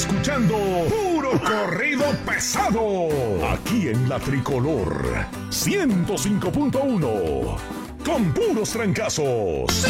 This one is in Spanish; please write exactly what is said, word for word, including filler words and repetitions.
escuchando Puro Corrido Pesado. Aquí en la Tricolor ciento cinco punto uno. Con puros trancazos.